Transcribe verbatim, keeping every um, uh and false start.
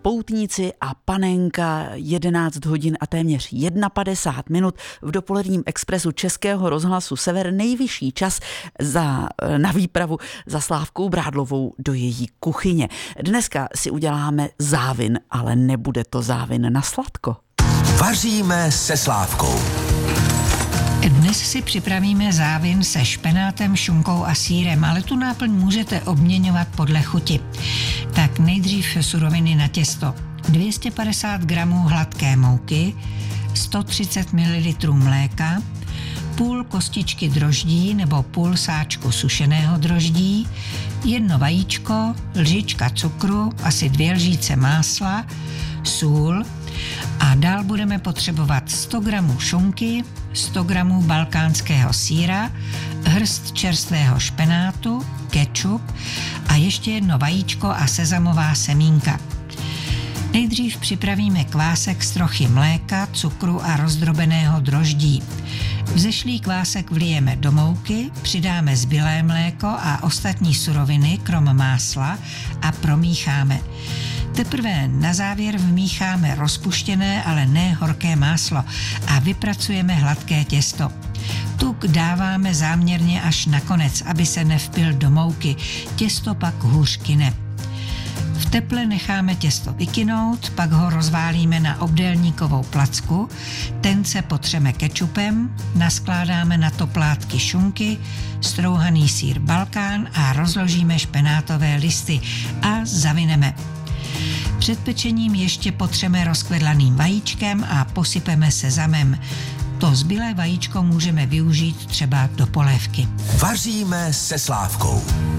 Poutníci a Panenka, jedenáct hodin a téměř padesát jedna minut v dopoledním expresu Českého rozhlasu Sever, nejvyšší čas za, na výpravu za Slávkou Brádlovou do její kuchyně. Dneska si uděláme závin, ale nebude to závin na sladko. Vaříme se Slávkou. Dnes si připravíme závin se špenátem, šunkou a sýrem, ale tu náplň můžete obměňovat podle chuti. Tak nejdřív suroviny na těsto. dvě stě padesát gramů hladké mouky, sto třicet mililitrů mléka, půl kostičky droždí nebo půl sáčku sušeného droždí, jedno vajíčko, lžička cukru, asi dvě lžíce másla, sůl a dál budeme potřebovat sto gramů šunky, sto gramů balkánského sýra, hrst čerstvého špenátu, kečup a ještě jedno vajíčko a sezamová semínka. Nejdřív připravíme kvásek z trochy mléka, cukru a rozdrobeného droždí. Vzešlý kvásek vlijeme do mouky, přidáme zbylé mléko a ostatní suroviny krom másla a promícháme. Teprve na závěr vmícháme rozpuštěné, ale ne horké máslo a vypracujeme hladké těsto. Tuk dáváme záměrně až na konec, aby se nevpil do mouky, těsto pak hůř kyne. V teple necháme těsto vykynout, pak ho rozválíme na obdélníkovou placku, ten se potřeme kečupem, naskládáme na to plátky šunky, strouhaný sýr balkán a rozložíme špenátové listy a zavineme. Před pečením ještě potřeme rozkvedlaným vajíčkem a posypeme sezamem. To zbylé vajíčko můžeme využít třeba do polévky. Vaříme se Slávkou.